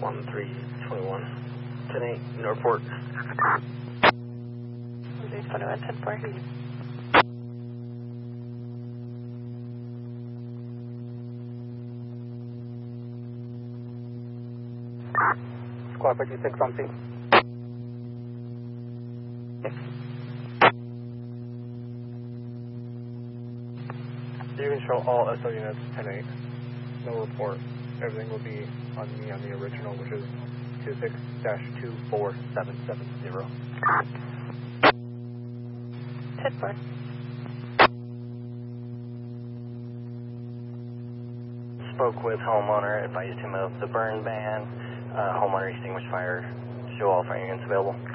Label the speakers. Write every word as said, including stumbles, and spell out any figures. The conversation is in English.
Speaker 1: one three two one. ten eight, Northport.
Speaker 2: one three two one, ten four.
Speaker 3: Squad fifty-six on scene.
Speaker 4: You can show all S O units ten eight. No report. Everything will be on me on the original, which is two six dash two four seven seven zero.
Speaker 2: ten four.
Speaker 1: Spoke with homeowner, advised him of the burn ban. Uh, homeowner extinguished fire. Show all fire units available.